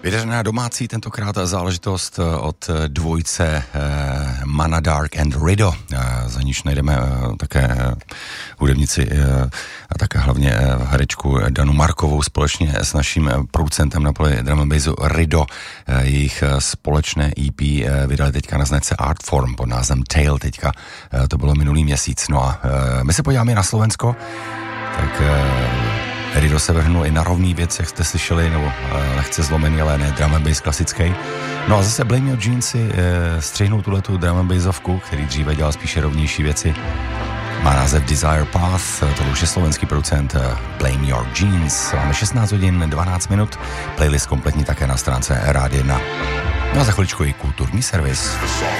Vydařená domácí tentokrát záležitost od dvojce Mana Dark and Rido, za níž najdeme také hudebnici a také hlavně herečku Danu Markovou společně s naším producentem na poli drum and bassu Rido. Jejich společné EP vydali teďka na značce Artform pod názvem Tale, teďka to bylo minulý měsíc. No a my se podíváme na Slovensko, tak Rido se vrhnul i na rovný věc, jak jste slyšeli, nebo lehce zlomený, ale ne drum and bass klasický. No a zase Blame Your Jeans si střihnul tuhletu drum and bassovku, který dříve dělal spíše rovnější věci. Má název Desire Path, to už je slovenský producent Blame Your Jeans. Máme 16 hodin, 12 minut, playlist kompletní také na stránce Rád 1. No a za chviličku i kulturní servis.